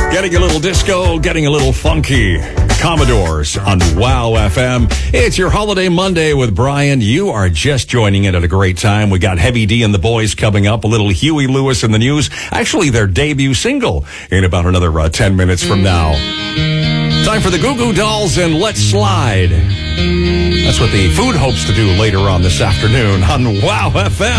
Getting a little disco, getting a little funky. Commodores on Wow FM. It's your Holiday Monday with Brian. You are just joining in at a great time. We got Heavy D and the Boys coming up. A little Huey Lewis in the news. Actually, their debut single in about another 10 minutes from now. Time for the Goo Goo Dolls and Let's Slide. That's what the food hopes to do later on this afternoon on Wow FM.